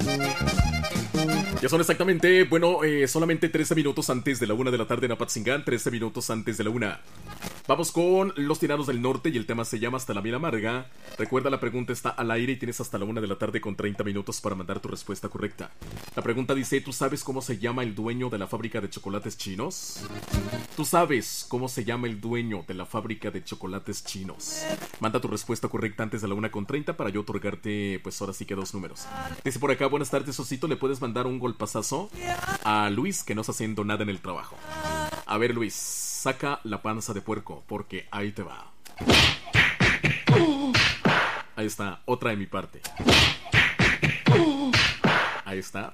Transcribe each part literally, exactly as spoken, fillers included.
Ya son exactamente, bueno, eh, solamente trece minutos antes de la una de la tarde en Apatzingán, trece minutos antes de la una. Vamos con los tiranos del norte y el tema se llama Hasta la miel amarga. Recuerda, la pregunta está al aire y tienes hasta la una de la tarde con treinta minutos para mandar tu respuesta correcta. La pregunta dice, ¿tú sabes cómo se llama el dueño de la fábrica de chocolates chinos? ¿Tú sabes cómo se llama el dueño de la fábrica de chocolates chinos? Manda tu respuesta correcta antes de la una con treinta para yo otorgarte, pues ahora sí que dos números. Dice por acá, buenas tardes, Osito, ¿le puedes mandar un golpazazo a Luis que no está haciendo nada en el trabajo? A ver, Luis, saca la panza de puerco, porque ahí te va. Ahí está, otra de mi parte. Ahí está.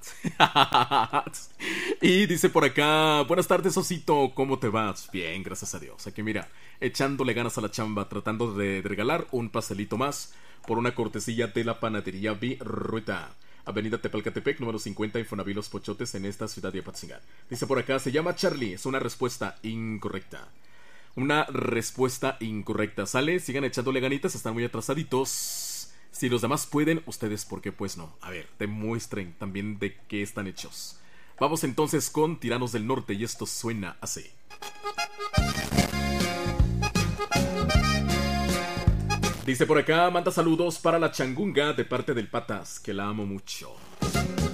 Y dice por acá, buenas tardes, Osito, ¿cómo te vas? Bien, gracias a Dios. Aquí mira, echándole ganas a la chamba, tratando de, de regalar un pastelito más por una cortesía de la panadería Virrueta, Avenida Tepalcatepec, número cincuenta, Infonavit Los Pochotes, en esta ciudad de Apatzingán. Dice por acá, se llama Charlie. Es una respuesta incorrecta. Una respuesta incorrecta. ¿Sale? Sigan echándole ganitas, están muy atrasaditos. Si los demás pueden, ustedes, ¿por qué pues no? A ver, demuestren también de qué están hechos. Vamos entonces con Tiranos del Norte y esto suena así. Dice por acá, manda saludos para la changunga de parte del Patas, que la amo mucho.